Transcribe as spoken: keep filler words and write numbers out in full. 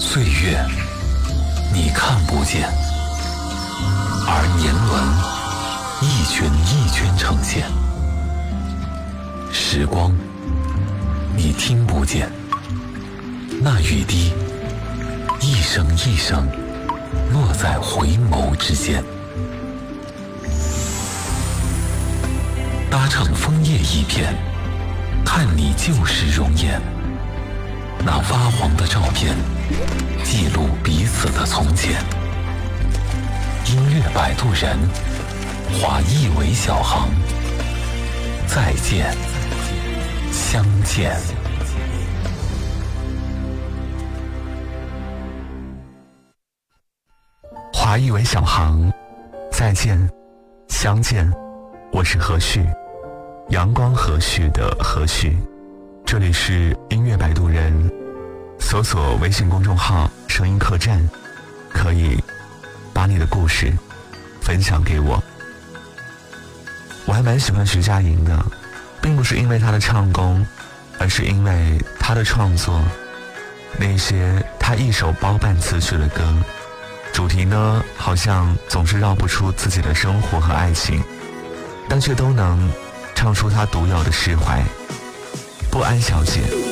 岁月你看不见，而年轮一圈一圈呈现。时光你听不见，那雨滴一声一声落在回眸之间。搭乘枫叶一片，看你旧时容颜。那发黄的照片，记录彼此的从前。音乐摆渡人，划一尾小航。再见，相见。 划一尾小航，再见，相见。我是何旭，阳光和煦的何旭。这里是音乐摆渡人，搜索微信公众号声音客栈，可以把你的故事分享给我。我还蛮喜欢徐佳莹的，并不是因为她的唱功，而是因为她的创作，那些她一手包办词曲的歌，主题呢好像总是绕不出自己的生活和爱情，但却都能唱出她独有的释怀。不安小姐